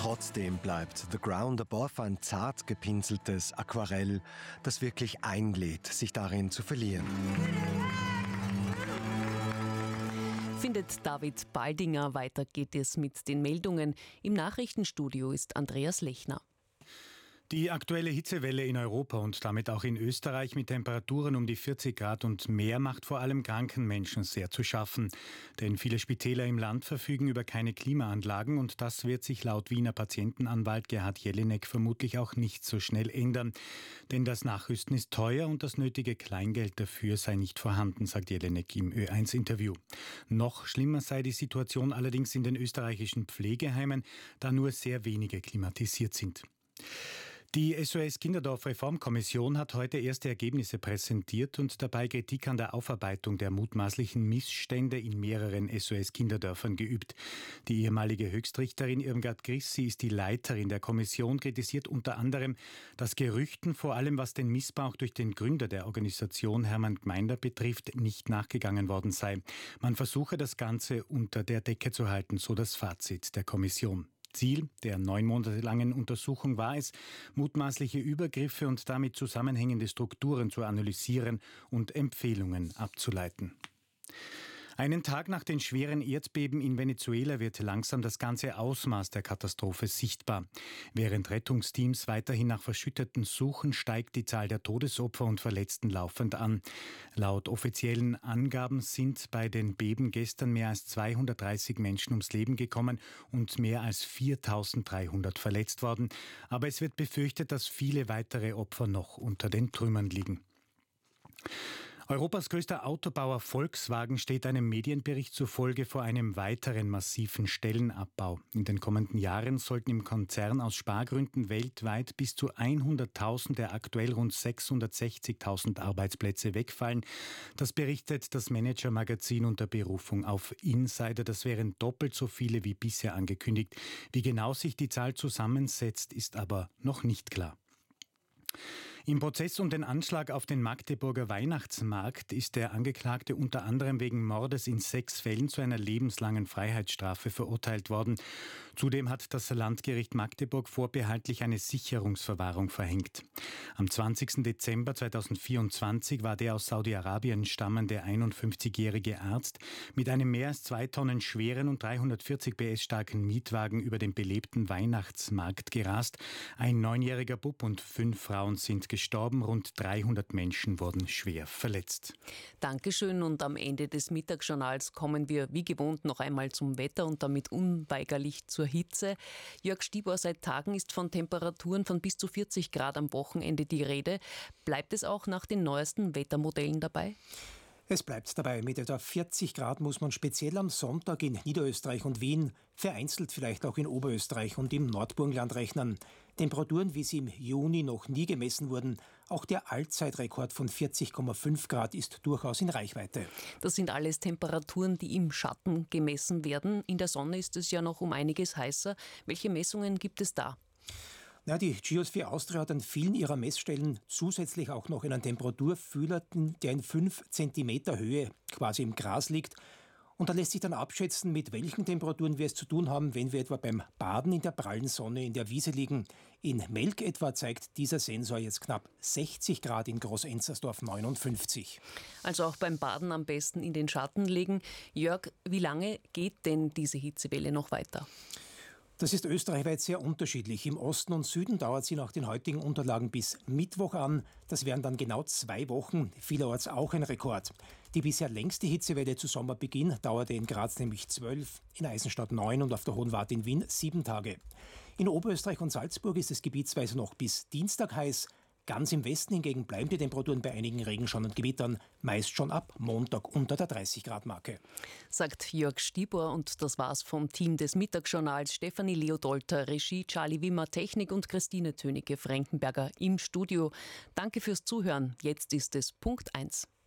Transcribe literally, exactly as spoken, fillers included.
Trotzdem bleibt The Ground Above ein zart gepinseltes Aquarell, das wirklich einlädt, sich darin zu verlieren. Findet David Baldinger. Weiter geht es mit den Meldungen. Im Nachrichtenstudio ist Andreas Lechner. Die aktuelle Hitzewelle in Europa und damit auch in Österreich mit Temperaturen um die vierzig Grad und mehr macht vor allem kranken Menschen sehr zu schaffen. Denn viele Spitäler im Land verfügen über keine Klimaanlagen und das wird sich laut Wiener Patientenanwalt Gerhard Jelinek vermutlich auch nicht so schnell ändern. Denn das Nachrüsten ist teuer und das nötige Kleingeld dafür sei nicht vorhanden, sagt Jelinek im Ö eins Interview. Noch schlimmer sei die Situation allerdings in den österreichischen Pflegeheimen, da nur sehr wenige klimatisiert sind. Die S O S Kinderdorf Reformkommission hat heute erste Ergebnisse präsentiert und dabei Kritik an der Aufarbeitung der mutmaßlichen Missstände in mehreren S O S Kinderdörfern geübt. Die ehemalige Höchstrichterin Irmgard Grissi ist die Leiterin der Kommission, kritisiert unter anderem, dass Gerüchten, vor allem was den Missbrauch durch den Gründer der Organisation Hermann Gmeiner betrifft, nicht nachgegangen worden sei. Man versuche das Ganze unter der Decke zu halten, so das Fazit der Kommission. Ziel der neun Monate langen Untersuchung war es, mutmaßliche Übergriffe und damit zusammenhängende Strukturen zu analysieren und Empfehlungen abzuleiten. Einen Tag nach den schweren Erdbeben in Venezuela wird langsam das ganze Ausmaß der Katastrophe sichtbar. Während Rettungsteams weiterhin nach Verschütteten suchen, steigt die Zahl der Todesopfer und Verletzten laufend an. Laut offiziellen Angaben sind bei den Beben gestern mehr als zweihundertdreißig Menschen ums Leben gekommen und mehr als viertausenddreihundert verletzt worden. Aber es wird befürchtet, dass viele weitere Opfer noch unter den Trümmern liegen. Europas größter Autobauer Volkswagen steht einem Medienbericht zufolge vor einem weiteren massiven Stellenabbau. In den kommenden Jahren sollten im Konzern aus Spargründen weltweit bis zu hunderttausend der aktuell rund sechshundertsechzigtausend Arbeitsplätze wegfallen. Das berichtet das Manager-Magazin unter Berufung auf Insider. Das wären doppelt so viele wie bisher angekündigt. Wie genau sich die Zahl zusammensetzt, ist aber noch nicht klar. Im Prozess um den Anschlag auf den Magdeburger Weihnachtsmarkt ist der Angeklagte unter anderem wegen Mordes in sechs Fällen zu einer lebenslangen Freiheitsstrafe verurteilt worden. Zudem hat das Landgericht Magdeburg vorbehaltlich eine Sicherungsverwahrung verhängt. Am zwanzigsten Dezember zweitausendvierundzwanzig war der aus Saudi-Arabien stammende einundfünfzigjährige Arzt mit einem mehr als zwei Tonnen schweren und dreihundertvierzig P S starken Mietwagen über den belebten Weihnachtsmarkt gerast. Ein neunjähriger Bub und fünf Frauen sind gestorben. Gestorben, rund dreihundert Menschen wurden schwer verletzt. Dankeschön und am Ende des Mittagsjournals kommen wir wie gewohnt noch einmal zum Wetter und damit unweigerlich zur Hitze. Jörg Stibor, seit Tagen ist von Temperaturen von bis zu vierzig Grad am Wochenende die Rede. Bleibt es auch nach den neuesten Wettermodellen dabei? Es bleibt dabei. Mit etwa vierzig Grad muss man speziell am Sonntag in Niederösterreich und Wien, vereinzelt vielleicht auch in Oberösterreich und im Nordburgenland rechnen. Temperaturen, wie sie im Juni noch nie gemessen wurden. Auch der Allzeitrekord von vierzig Komma fünf Grad ist durchaus in Reichweite. Das sind alles Temperaturen, die im Schatten gemessen werden. In der Sonne ist es ja noch um einiges heißer. Welche Messungen gibt es da? Ja, die Geosphere Austria hat an vielen ihrer Messstellen zusätzlich auch noch einen Temperaturfühler, der in fünf Zentimeter Höhe quasi im Gras liegt. Und da lässt sich dann abschätzen, mit welchen Temperaturen wir es zu tun haben, wenn wir etwa beim Baden in der prallen Sonne in der Wiese liegen. In Melk etwa zeigt dieser Sensor jetzt knapp sechzig Grad, in Groß-Enzersdorf neunundfünfzig. Also auch beim Baden am besten in den Schatten legen. Jörg, wie lange geht denn diese Hitzewelle noch weiter? Das ist österreichweit sehr unterschiedlich. Im Osten und Süden dauert sie nach den heutigen Unterlagen bis Mittwoch an. Das wären dann genau zwei Wochen, vielerorts auch ein Rekord. Die bisher längste Hitzewelle zu Sommerbeginn dauerte in Graz nämlich zwölf, in Eisenstadt neun und auf der Hohen Wart in Wien sieben Tage. In Oberösterreich und Salzburg ist es gebietsweise noch bis Dienstag heiß. Ganz im Westen hingegen bleiben die Temperaturen bei einigen Regenschauern und Gewittern meist schon ab Montag unter der dreißig Grad Marke. Sagt Jörg Stibor und das war's vom Team des Mittagsjournals. Stefanie Leodolter, Regie, Charlie Wimmer, Technik und Christine Tönecke-Frankenberger im Studio. Danke fürs Zuhören. Jetzt ist es Punkt eins.